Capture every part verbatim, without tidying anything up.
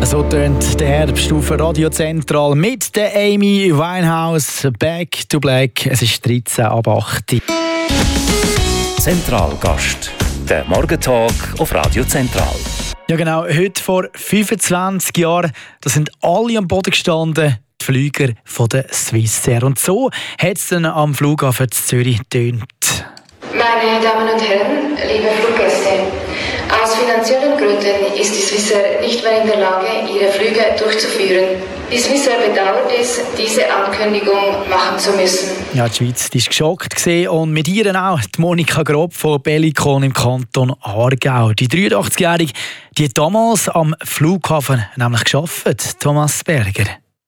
So tönt der Herbst auf Radio Zentral mit der Amy Winehouse. Back to Black. Es ist dreizehn ab acht. Zentralgast. Der Morgentalk auf Radio Zentral. Ja genau, heute vor fünfundzwanzig Jahren, da sind alle am Boden gestanden, die Flüger von der Swissair. Und so hat es dann am Flughafen Zürich getönt. Meine Damen und Herren, liebe Fluggäste, aus finanziellen Gründen ist die Swissair nicht mehr in der Lage, ihre Flüge durchzuführen. Die Swissair bedauert es, diese Ankündigung machen zu müssen. Ja, die Schweiz die war geschockt und mit ihr auch die Monika Grob von Bellicon im Kanton Aargau. Die dreiundachtzigjährige, die hat damals am Flughafen nämlich gearbeitet, Thomas Berger.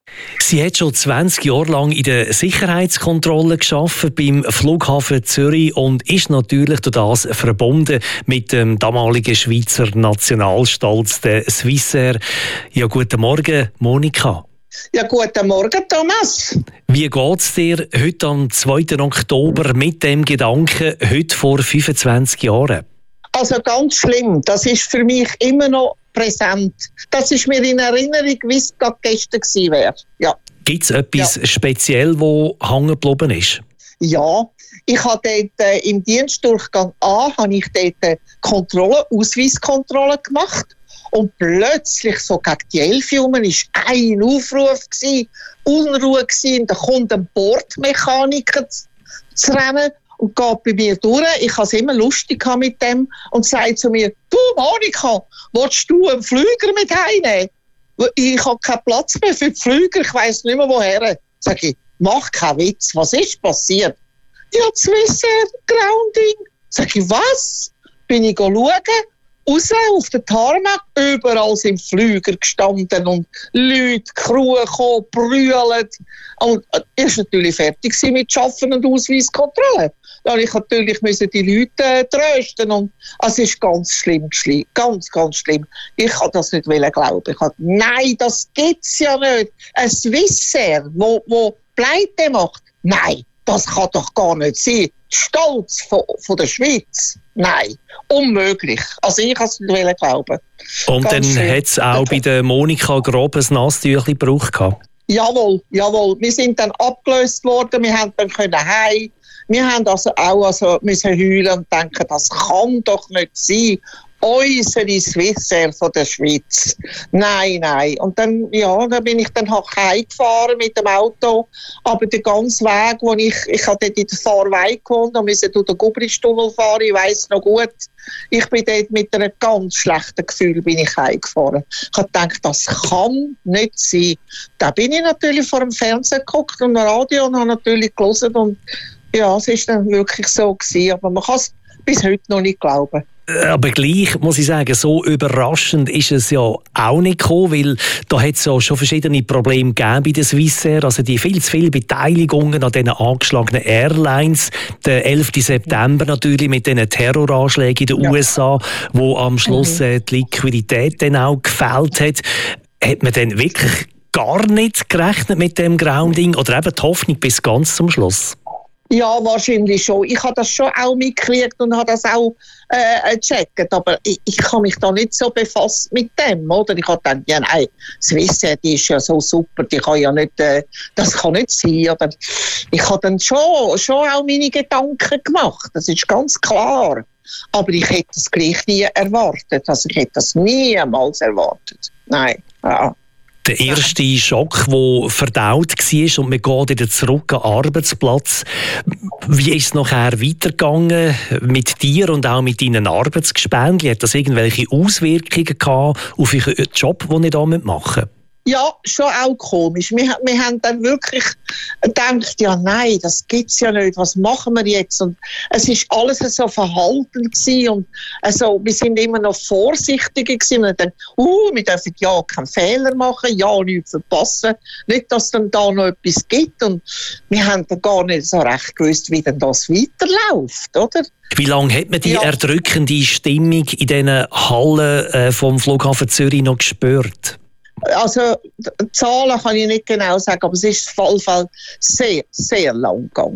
Sie hat schon zwanzig Jahre lang in der Sicherheitskontrolle gearbeitet beim Flughafen Zürich und ist natürlich durch das verbunden mit dem damaligen Schweizer Nationalstolz, der Swissair. Ja, guten Morgen, Monika. Ja, guten Morgen, Thomas. Wie geht es dir heute am zweiten Oktober mit dem Gedanken, heute vor fünfundzwanzig Jahren? Also ganz schlimm. Das ist für mich immer noch präsent. Das ist mir in Erinnerung, wie es gerade gestern gewesen wäre. Ja. Gibt es etwas ja. speziell, das hängen geblieben ist? Ja, ich habe dort äh, im Dienstdurchgang A habe ich dort äh, Kontrolle, Ausweiskontrolle gemacht. Und plötzlich, so gegen die elf Uhr, war ein Aufruf, gewesen, Unruhe gewesen, da kommt ein Bordmechaniker zu, zu rennen und geht bei mir durch. Ich hatte es immer lustig mit dem und sagt zu mir, du Monika, willst du einen Flüger mit heimnehmen? Ich habe keinen Platz mehr für die Flüger, ich weiss nicht mehr woher. Sag ich, mach keinen Witz, was ist passiert? Ja, Swissair Grounding. Sag ich, was? Bin ich schauen, raus auf den Tarmac, überall sind Flüger gestanden und Leute, Crew gekommen, brüllt. Und ich war natürlich fertig mit Arbeiten und Ausweiskontrolle. Dann musste ich natürlich müssen die Leute äh, trösten. Und es ist ganz schlimm, schlimm, ganz, ganz schlimm. Ich kann das nicht glauben. Ich hab, nein, das gibt's ja nicht. Ein Swissair, wo, wo Pleite macht. Nein, das kann doch gar nicht sein. Stolz von, von der Schweiz. Nein, unmöglich. Also ich kann es nicht glauben. Und Ganz dann hat es auch bei der Monika Grob ein Nasstüchli gebraucht. Jawohl, jawohl. Wir sind dann abgelöst worden, wir haben dann können heim. Wir haben also auch also müssen heulen und denken, das kann doch nicht sein. Unsere Swissair von der Schweiz. Nein, nein. Und dann, ja, dann bin ich dann halt heimgefahren mit dem Auto. Aber den ganzen Weg, wo ich, ich hatte dort in der Fahrweide gewohnt, da musste durch den Gubristunnel fahren, ich weiss noch gut. Ich bin dort mit einem ganz schlechten Gefühl bin ich heimgefahren. Ich habe gedacht, das kann nicht sein. Da bin ich natürlich vor dem Fernsehen geguckt und im Radio und habe natürlich gelesen und ja, es ist dann wirklich so gewesen. Aber man kann es bis heute noch nicht glauben. Aber gleich muss ich sagen, so überraschend ist es ja auch nicht gekommen, weil da hat es ja schon verschiedene Probleme gegeben bei der Swissair, also die viel zu viele Beteiligungen an diesen angeschlagenen Airlines. Der elften September natürlich mit diesen Terroranschlägen in den ja. U S A, wo am Schluss mhm. äh, die Liquidität dann auch gefehlt hat. Hat man dann wirklich gar nicht gerechnet mit dem Grounding oder eben die Hoffnung bis ganz zum Schluss? Ja, wahrscheinlich schon. Ich habe das schon auch mitgekriegt und habe das auch äh, gecheckt. Aber ich, ich habe mich da nicht so befasst mit dem, oder? Ich habe gedacht, ja nein, Swissair, die ist ja so super, die kann ja nicht, äh, das kann nicht sein. Oder? Ich habe dann schon, schon auch meine Gedanken gemacht, das ist ganz klar. Aber ich hätte das gleich nie erwartet. Also ich hätte das niemals erwartet. Nein, ja. Der erste Schock, der verdaut war und man geht wieder zurück an den Arbeitsplatz. Wie ist es nachher weitergegangen mit dir und auch mit deinen Arbeitsgespendli? Hat das irgendwelche Auswirkungen gehabt auf euren Job, den ihr da machen müsst? Ja, schon auch komisch. Wir, wir haben dann wirklich gedacht, ja nein, das gibt's ja nicht, was machen wir jetzt? Und es ist alles so verhalten gewesen und also, wir sind immer noch vorsichtiger gewesen und dann, uh, wir dürfen ja keinen Fehler machen, ja nichts verpassen, nicht, dass dann da noch etwas gibt und wir haben dann gar nicht so recht gewusst, wie denn das weiterläuft, oder? Wie lange hat man die ja. erdrückende Stimmung in diesen Hallen äh, vom Flughafen Zürich noch gespürt? Also, die Zahlen kann ich nicht genau sagen, aber es ist auf jeden Fall sehr, sehr lang gegangen.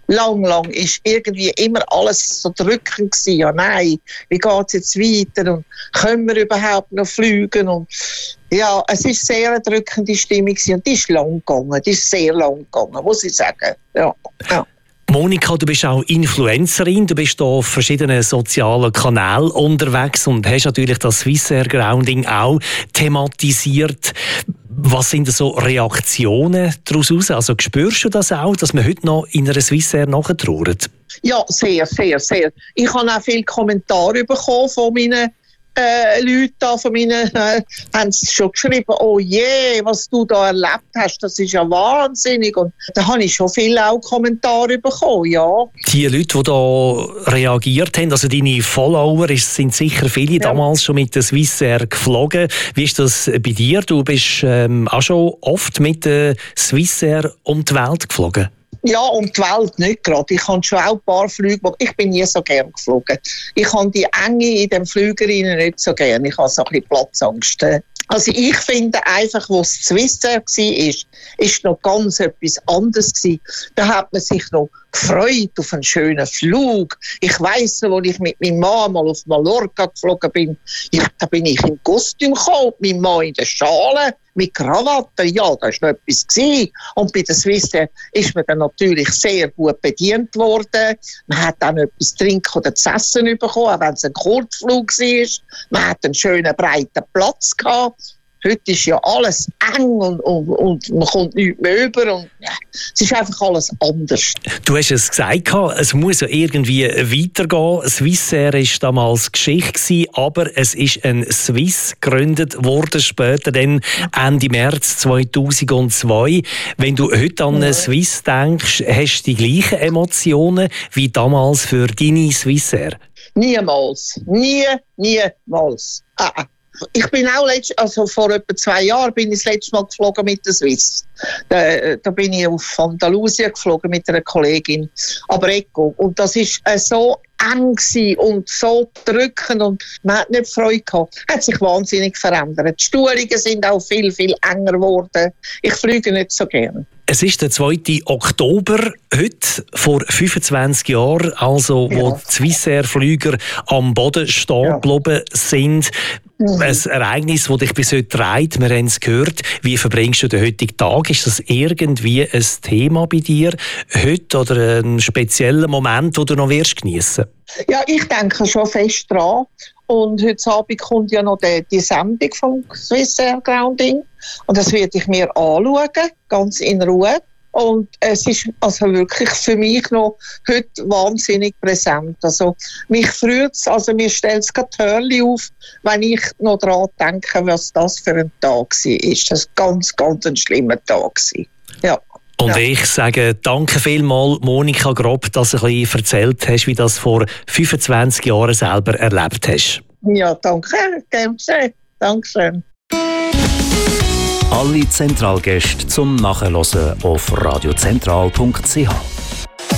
lang, lang ist irgendwie immer alles so drückend gewesen. Ja, nein, wie geht es jetzt weiter und können wir überhaupt noch fliegen? Und ja, es ist sehr eine drückende Stimmung gewesen und die ist lang gegangen, die ist sehr lang gegangen, muss ich sagen. Ja, ja. Monika, du bist auch Influencerin, du bist auf verschiedenen sozialen Kanälen unterwegs und hast natürlich das Swissair Grounding auch thematisiert. Was sind so Reaktionen daraus heraus? Also spürst du das auch, dass man heute noch in einer Swissair nachtrauert? Ja, sehr, sehr, sehr. Ich habe auch viele Kommentare bekommen von meinen Äh, Leute da von meinen, äh, haben schon geschrieben, oh je, was du da erlebt hast, das ist ja wahnsinnig. Und da habe ich schon viele auch Kommentare bekommen, ja. Die Leute, die da reagiert haben, also deine Follower, sind sicher viele ja. damals schon mit der Swissair geflogen. Wie ist das bei dir? Du bist ähm, auch schon oft mit der Swissair um die Welt geflogen. Ja, um die Welt nicht gerade. Ich habe schon auch ein paar Flüge gemacht. Ich bin nie so gern geflogen. Ich habe die Enge in den Flügerinnen nicht so gern. Ich habe so ein bisschen Platzangst. Also ich finde einfach, wo es Swissair war, ist noch ganz etwas anderes gewesen. Da hat man sich noch gefreut auf einen schönen Flug. Ich weiss noch, als ich mit meinem Mann mal auf Mallorca geflogen bin, ja, da bin ich im Kostüm gekommen, mein Mann in der Schale, mit Krawatte, ja, da war noch etwas gewesen. Und bei der Swissair ist man dann natürlich sehr gut bedient worden. Man hat dann etwas zu trinken oder zu essen bekommen, auch wenn es ein Kurzflug war. Man hat einen schönen, breiten Platz gehabt. Heute ist ja alles eng und, und, und man kommt nichts mehr über. Und, ja, es ist einfach alles anders. Du hast es gesagt, es muss ja irgendwie weitergehen. Swissair war damals Geschichte, aber es ist ein Swiss gegründet worden, später dann Ende März zweitausendzwei. Wenn du heute an ja. Swiss denkst, hast du die gleichen Emotionen wie damals für deine Swissair? Niemals. Nie, niemals. Ah, ah. Ich bin auch letzt, also vor etwa zwei Jahren bin ich das letzte Mal geflogen mit der Swiss. Da, da bin ich auf Andalusien geflogen mit einer Kollegin, aber Eco. Und das war äh, so eng und so drückend und man hat nicht Freude gehabt. Hat sich wahnsinnig verändert. Die Stuhlungen sind auch viel, viel enger geworden. Ich fliege nicht so gerne. Es ist der zweite Oktober, heute vor fünfundzwanzig Jahren, also ja. wo die Swissair-Flüger am Boden stehen ja. geblieben sind. Mhm. Ein Ereignis, das dich bis heute treibt, wir haben es gehört. Wie verbringst du den heutigen Tag? Ist das irgendwie ein Thema bei dir heute oder ein spezieller Moment, den du noch wirst geniessen? Ja, ich denke schon fest dran. Und heute Abend kommt ja noch die, die Sendung vom Swissair Grounding. Und das werde ich mir anschauen, ganz in Ruhe. Und es ist also wirklich für mich noch heute wahnsinnig präsent. Also mich freut es, also mir stellt es gerade die Hörli auf, wenn ich noch daran denke, was das für ein Tag war. Das war ein ganz, ganz ein schlimmer Tag. Ja. Und ja. ich sage danke vielmals, Monika Grob, dass du ein bisschen erzählt hast, wie du das vor fünfundzwanzig Jahren selber erlebt hast. Ja, danke. Gern geschehen. Dankeschön. Alle Zentralgäste zum Nachhören auf radiozentral punkt c h.